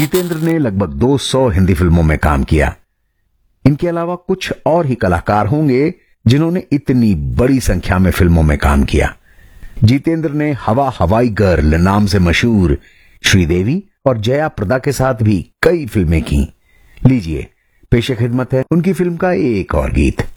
जितेंद्र ने लगभग 200 हिंदी फिल्मों में काम किया। इनके अलावा कुछ और ही कलाकार होंगे जिन्होंने इतनी बड़ी संख्या में फिल्मों में काम किया। जितेंद्र ने हवा हवाई गर्ल नाम से मशहूर श्रीदेवी और जया प्रदा के साथ भी कई फिल्में की। लीजिए पेश खिदमत है उनकी फिल्म का एक और गीत।